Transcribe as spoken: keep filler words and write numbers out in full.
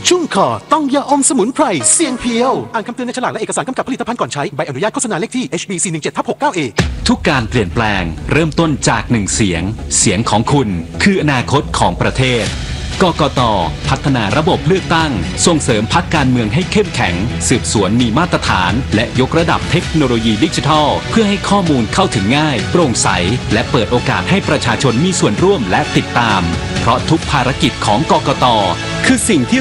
ชุ่มคอต้องยาอมสมุนไพรเสียงเพียวอ่านคำเตือนในฉลากและเอกสารกำกับผลิตภัณฑ์ก่อนใช้ใบอนุญาตโฆษณาเลขที่ เอช บี สี่ หนึ่ง เจ็ด หกเก้า เอทุกการเปลี่ยนแปลงเริ่มต้นจากหนึ่งเสียงเสียงของคุณคืออนาคตของประเทศกกต.พัฒนาระบบเลือกตั้งส่งเสริมพรรคการเมืองให้เข้มแข็งสืบสวนมีมาตรฐานและยกระดับเทคโนโลยีดิจิทัลเพื่อให้ข้อมูลเข้าถึงง่ายโปร่งใสและเปิดโอกาสให้ประชาชนมีส่วนร่วมและติดตามเพราะทุกภารกิจของกกต.คือสิ่งที่